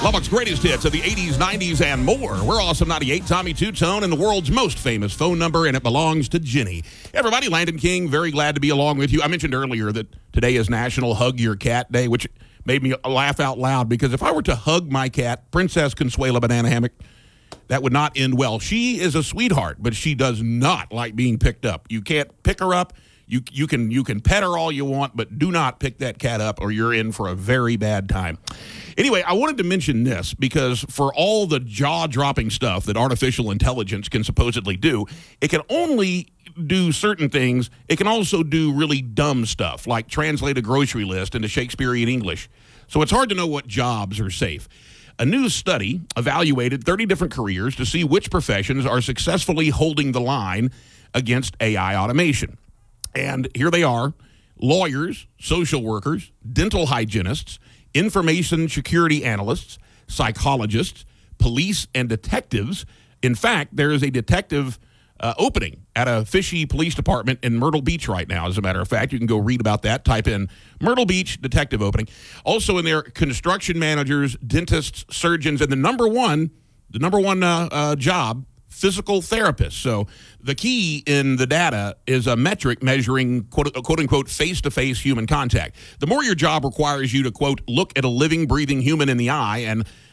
Lubbock's greatest hits of the 80s, 90s, and more. We're Awesome 98, Tommy Two-Tone, and the world's most famous phone number, and it belongs to Ginny. Hey everybody, Landon King, very glad to be along with you. I mentioned earlier that today is National Hug Your Cat Day, which made me laugh out loud because if I were to hug my cat, Princess Consuela Banana Hammock, that would not end well. She is a sweetheart, but she does not like being picked up. You can't pick her up. You can pet her all you want, but do not pick that cat up or you're in for a very bad time. Anyway, I wanted to mention this because for all the jaw-dropping stuff that artificial intelligence can supposedly do, it can only do certain things. It can also do really dumb stuff, like translate a grocery list into Shakespearean English. So it's hard to know what jobs are safe. A new study evaluated 30 different careers to see which professions are successfully holding the line against AI automation. And here they are: lawyers, social workers, dental hygienists, information security analysts, psychologists, police, and detectives. In fact, there is a detective opening at a fishy police department in Myrtle Beach right now, as a matter of fact. You can go read about that. Type in Myrtle Beach detective opening. Also in there, construction managers, dentists, surgeons, and the number one job, physical therapists. So the key in the data is a metric measuring quote unquote face-to-face human contact. The more your job requires you to quote look at a living, breathing human in the eye and